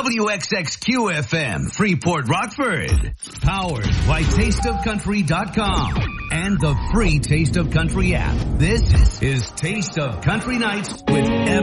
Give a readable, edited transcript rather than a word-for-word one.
WXXQ-FM, Freeport, Rockford. Powered by TasteOfCountry.com and the free Taste of Country app. This is Taste of Country Nights with